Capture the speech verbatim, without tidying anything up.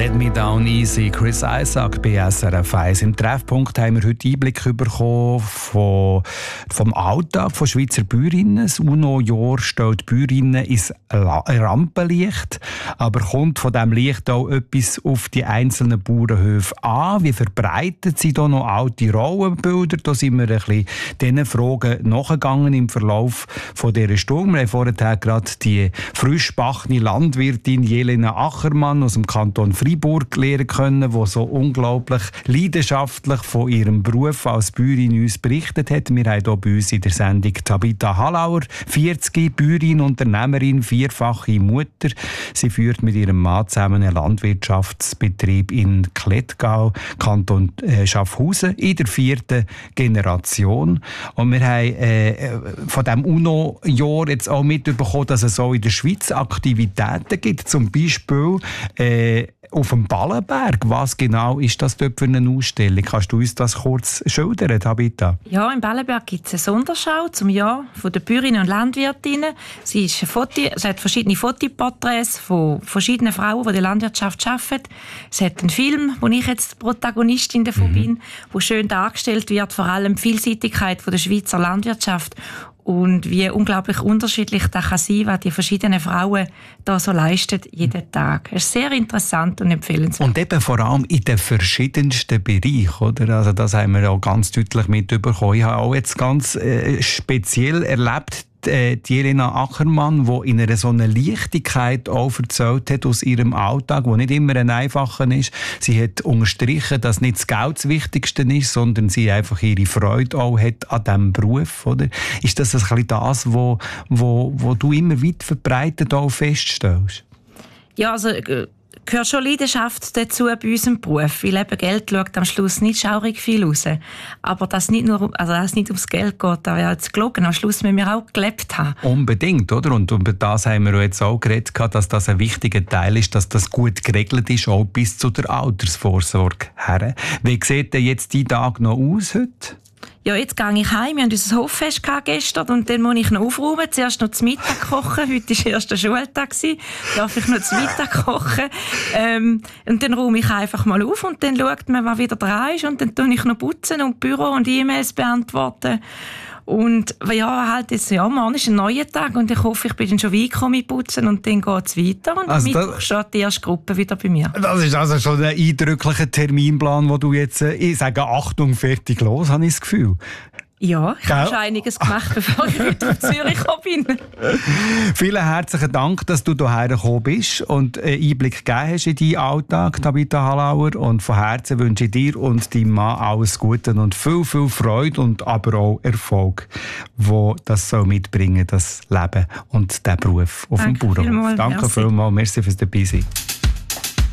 Get Me Down Easy, Chris Isaak bei S R F eins. Im Treffpunkt haben wir heute Einblick bekommen von, vom Alltag von Schweizer Bäuerinnen. Das UNO-Jahr stellt Bäuerinnen ins Rampenlicht. Aber kommt von diesem Licht auch etwas auf die einzelnen Bauernhöfe an? Wie verbreitet sie da noch alte Rollenbilder? Da sind wir ein bisschen diesen Fragen nachgegangen im Verlauf von dieser Stunde. Wir haben vorher gerade die frischbackene Landwirtin Jelena Achermann aus dem Kanton Freiburg lernen können, die so unglaublich leidenschaftlich von ihrem Beruf als Bäuerin uns berichtet hat. Wir haben hier bei uns in der Sendung Tabitha Hallauer, vierzig, Bäuerin, Unternehmerin, vierfache Mutter. Sie führt mit ihrem Mann zusammen einen Landwirtschaftsbetrieb in Klettgau, Kanton äh, Schaffhausen, in der vierten Generation. Und wir haben äh, von diesem UNO-Jahr jetzt auch mitbekommen, dass es auch in der Schweiz Aktivitäten gibt, zum Beispiel äh, auf dem Ballenberg. Was genau ist das dort für eine Ausstellung? Kannst du uns das kurz schildern, Tabitha? Ja, im Ballenberg gibt es eine Sonderschau zum Jahr von den Bäuerinnen und Landwirtinnen. Sie, ist ein Foto, es hat verschiedene Fotoporträts von verschiedenen Frauen, die in der Landwirtschaft arbeiten. Es hat einen Film, wo ich jetzt Protagonistin davon mhm. bin, wo schön dargestellt wird, vor allem die Vielseitigkeit der Schweizer Landwirtschaft. Und wie unglaublich unterschiedlich das kann sein, was die verschiedenen Frauen da so leisten, jeden Tag. Es ist sehr interessant und empfehlenswert. Und eben vor allem in den verschiedensten Bereichen, oder? Also das haben wir auch ganz deutlich mitbekommen. Ich habe auch jetzt ganz äh, speziell erlebt, die Jelena Achermann, die in einer so einer Leichtigkeit auch erzählt hat aus ihrem Alltag, der nicht immer ein einfacher ist. Sie hat unterstrichen, dass nicht das Geld das Wichtigste ist, sondern sie einfach ihre Freude auch hat an diesem Beruf. Oder? Ist das ein bisschen das, wo, wo, wo du immer weit verbreitet auch feststellst? Ja, also gehört schon Leidenschaft dazu bei unserem Beruf, weil eben Geld schaut am Schluss nicht schaurig viel raus. Aber dass nicht nur, also dass es nicht ums Geld geht, da wäre jetzt gelogen. Am Schluss müssen wir auch gelebt haben. Unbedingt, oder? Und über das haben wir jetzt auch geredet, dass das ein wichtiger Teil ist, dass das gut geregelt ist, auch bis zu der Altersvorsorge her. Wie sieht denn jetzt dein Tag noch aus heute? Ja, jetzt gehe ich heim. Wir hatten unser Hoffest gestern und dann muss ich noch aufräumen. Zuerst noch zu Mittag kochen. Heute war erst der Schultag. Darf ich noch zu Mittag kochen? Ähm, und dann räume ich einfach mal auf und dann schaut man, was wieder dran ist. Und dann tue ich noch putzen und Büro und E-Mails beantworten. Und ja, halt jetzt, ja, morgen ist ein neuer Tag und ich hoffe, ich bin dann schon weit gekommen mit Putzen und dann geht es weiter. Und also Mittwoch steht die erste Gruppe wieder bei mir. Das ist also schon ein eindrücklicher Terminplan, wo du jetzt, ich sage Achtung, fertig, los, habe ich das Gefühl. Ja, ich habe schon einiges gemacht, bevor ich heute auf Zürich gekommen bin. Vielen herzlichen Dank, dass du hierher gekommen bist und einen Einblick gegeben hast in deinen Alltag, Tabitha Hallauer. Und von Herzen wünsche ich dir und deinem Mann alles Gute und viel, viel Freude und aber auch Erfolg, wo das soll mitbringen, das Leben und der Beruf auf Danke dem Bauernhof. Danke vielmals. Merci fürs Dabeisein.